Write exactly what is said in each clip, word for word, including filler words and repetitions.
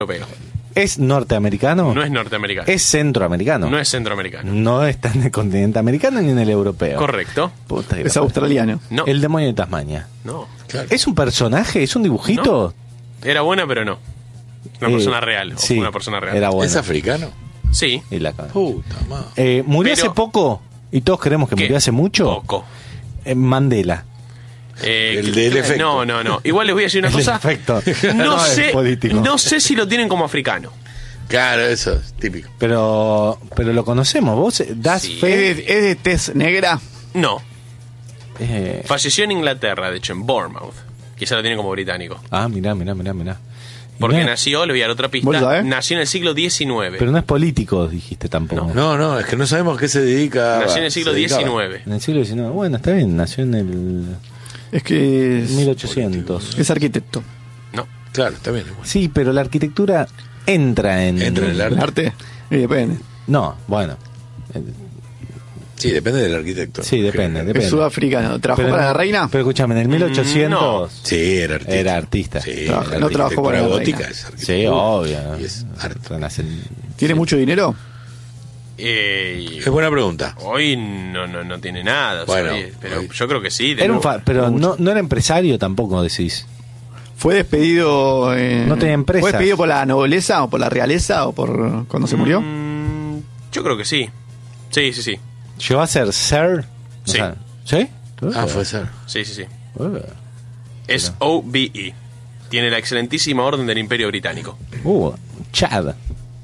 europeo. ¿Es norteamericano? No es norteamericano. ¿Es centroamericano? No es centroamericano. No está en el continente americano ni en el europeo. Correcto. Puta que Es la- australiano. No. El demonio de Tasmania. No. Claro. ¿Es un personaje? ¿Es un dibujito? Era buena, pero no. Una Eh, persona real. O sí, fue una persona real. Era bueno. ¿Es africano? Sí. Y la- Puta madre. Eh, ¿Murió Pero- hace poco? ¿Y todos creemos que ¿Qué? murió hace mucho? Poco. Eh, Mandela. Eh, El del efecto. No, no, no. Igual les voy a decir una El cosa. efecto. No, No es sé, político. no sé si lo tienen como africano. Claro, eso es típico. Pero, pero lo conocemos. ¿Vos das Sí. fe? ¿Es de, es de tez negra? No. Eh, Falleció en Inglaterra, de hecho, en Bournemouth. Quizá lo tienen como británico. ah, mirá, mirá, mirá, mirá. Porque Mirá, nació, le voy a dar otra ¿Vos pista, sabés? nació en el siglo diecinueve. Pero no es político, dijiste tampoco. No, no, es que no sabemos a qué se dedica. Nació en el siglo se dedicaba. diecinueve. En el siglo diecinueve. Bueno, está bien, nació en el Es que es, mil ochocientos. es arquitecto. No. Claro, está bien. igual. Sí, pero la arquitectura entra en... Entra en el arte. ¿El arte? Y depende. No, bueno. Eh, Sí, depende del arquitecto. Sí, depende, Que- depende. Es sudafricano. ¿Trabajó Pero- para la reina? Pero escúchame, en el mil ochocientos... Sí, era artista. Era artista. Sí, Trabaja- la no trabajó para arquitectura la gótica reina. es arquitectura. Sí, obvio. Y es arte. Renacen- ¿Tiene mucho dinero? Eh, Es buena pregunta. hoy no, no, no tiene nada. o sea, Bueno, hoy- pero hoy- yo creo que sí. de Era un nuevo. fa- pero no, no era empresario tampoco, decís. ¿Fue despedido eh, No tenía empresas. ¿Fue despedido por la nobleza o por la realeza o por cuando se murió? Mm, yo creo que sí. Sí, sí, sí. ¿Llegó a ser Sir? O Sí. sea, ¿sí? Ah, fue ser. Sí, sí, sí. Uh, Es O B E. Tiene la excelentísima orden del Imperio Británico. uh, Chad.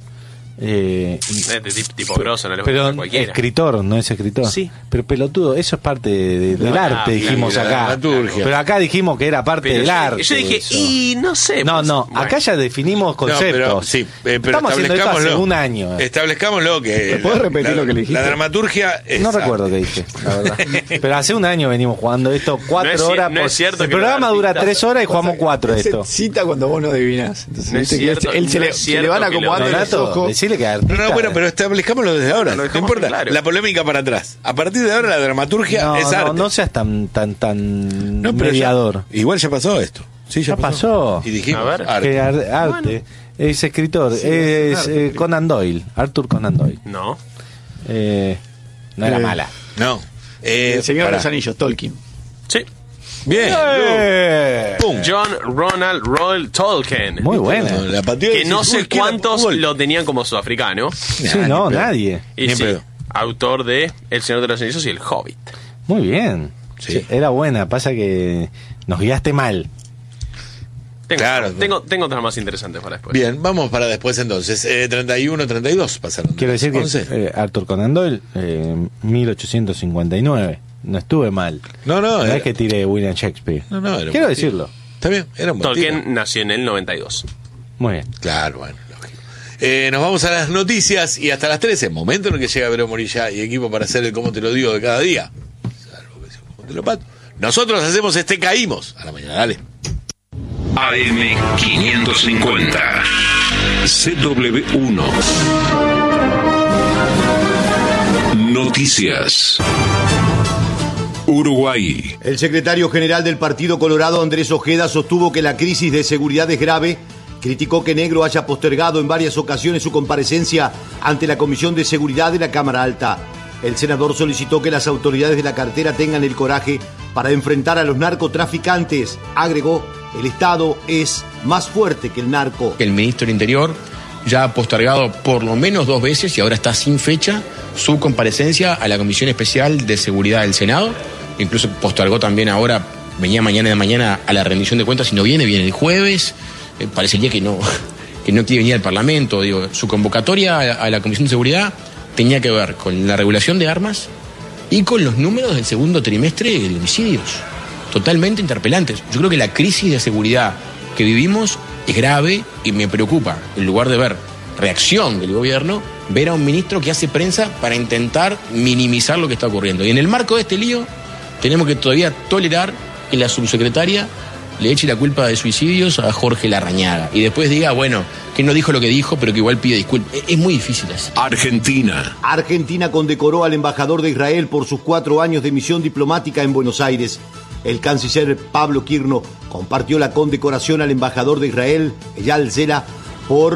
Eh, Este tipo, tipo grosso, no le pero gusta a cualquiera. escritor, no es escritor. Sí. Pero pelotudo, eso es parte de- de- del Ah, arte, claro, dijimos la acá. dramaturgia. Pero acá dijimos que era parte Pero del yo, arte. yo dije, eso. y no sé. No, pues, no, bueno. acá ya definimos conceptos. No, pero, sí, eh, pero Estamos haciendo esto hace establezcámoslo. un año. Establezcámoslo que. ¿Me podés la- repetir la- lo que le dijiste? La dramaturgia es. No recuerdo qué dije, la verdad. Pero hace un año venimos jugando esto cuatro No es cier- horas. no por- es cierto el que programa los dura artistas- tres horas y jugamos cuatro de Se esto. cita cuando vos no adivinás. Entonces, No es viste que él, cierto, él se, no le, es se le cierto van que lo- acomodando los Donato, ojos. decirle que No, artista. no, bueno, pero establezcámoslo desde ahora. Lo No dejamos importa. claro. La polémica para atrás. A partir de ahora, la dramaturgia no, es no, arte. no seas tan tan tan No, pero ya- mediador. igual ya pasó esto. Sí, ya, Ya pasó. Y dijimos, A ver. arte. Que ar- arte. Es escritor, es eh, Conan Doyle, Arthur Conan Doyle. No. Eh, no era Eh, mala. No. Eh, El Señor de pará. los Anillos, Tolkien. Sí. Bien. ¡Eh! Pum. John Ronald Royal Tolkien. Muy buena. La pateó y Que decís, no uy, sé qué la- cuántos gol. lo tenían como sudafricano. Sí, Nah, no, ni pedo. nadie. Y Ni en sí, pedo. autor de El Señor de los Anillos y El Hobbit. Muy bien. Sí. Sí, era buena, pasa que nos guiaste mal. Tengo, Claro. tengo, tengo otras más interesantes para después. Bien, vamos para después entonces. Eh, treinta y uno, treinta y dos pasaron. Quiero decir que once. eh, Arthur Conan Doyle, eh, mil ochocientos cincuenta y nueve. No estuve mal. No, no, No era- es que tire William Shakespeare. No, no, era un Quiero buen tiro. decirlo. Está bien, era un buen Tolkien tiro. nació en el noventa y dos. Muy bien. Claro, bueno, lógico. Eh, nos vamos a las noticias y hasta las trece, momento en el que llega Vero Morilla y equipo para hacer el cómo te lo digo de cada día. Salvo que sea un cómo te lo pato. Nosotros hacemos este caímos. A la mañana, dale. A M quinientos cincuenta C W uno Noticias Uruguay. El secretario general del Partido Colorado, Andrés Ojeda, sostuvo que la crisis de seguridad es grave. Criticó que Negro haya postergado en varias ocasiones su comparecencia ante la Comisión de Seguridad de la Cámara Alta. El senador solicitó que las autoridades de la cartera tengan el coraje para enfrentar a los narcotraficantes. Agregó, el Estado es más fuerte que el narco. El ministro del Interior ya ha postergado por lo menos dos veces y ahora está sin fecha su comparecencia a la Comisión Especial de Seguridad del Senado. Incluso postergó también ahora, venía mañana de mañana a la rendición de cuentas y no viene, viene el jueves. Eh, parecería que no, que no quiere venir al Parlamento. Digo, su convocatoria a, a la Comisión de Seguridad tenía que ver con la regulación de armas y con los números del segundo trimestre de homicidios. Totalmente interpelantes. Yo creo que la crisis de seguridad que vivimos es grave y me preocupa, en lugar de ver reacción del gobierno, ver a un ministro que hace prensa para intentar minimizar lo que está ocurriendo. Y en el marco de este lío, tenemos que todavía tolerar que la subsecretaria le eche la culpa de suicidios a Jorge Larrañaga y después diga, bueno, que no dijo lo que dijo, pero que igual pide disculpas. Es muy difícil así. Argentina. Argentina condecoró al embajador de Israel por sus cuatro años de misión diplomática en Buenos Aires. El canciller Pablo Quirno compartió la condecoración al embajador de Israel, Eyal Zera, por